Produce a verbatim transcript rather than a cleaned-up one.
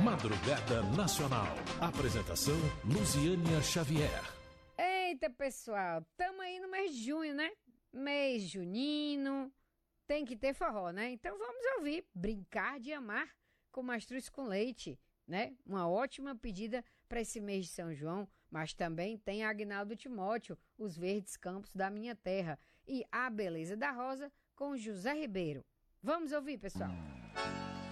Madrugada Nacional. Apresentação Luziânia Xavier. Eita, pessoal, tamo aí no mês de junho, né? Mês junino, tem que ter forró, né? Então vamos ouvir Brincar de Amar com Mastruz com Leite, né? Uma ótima pedida para esse mês de São João, mas também tem Agnaldo Timóteo, Os Verdes Campos da Minha Terra, e A Beleza da Rosa com José Ribeiro. Vamos ouvir, pessoal.